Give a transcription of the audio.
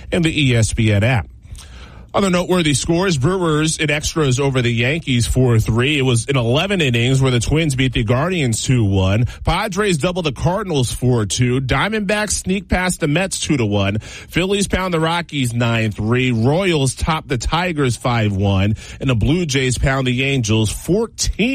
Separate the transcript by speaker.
Speaker 1: and the ESPN app. Other noteworthy scores, Brewers in extras over the Yankees 4-3. It was in 11 innings where the Twins beat the Guardians 2-1. Padres double the Cardinals 4-2. Diamondbacks sneak past the Mets 2-1. Phillies pound the Rockies 9-3. Royals top the Tigers 5-1. And the Blue Jays pound the Angels 14.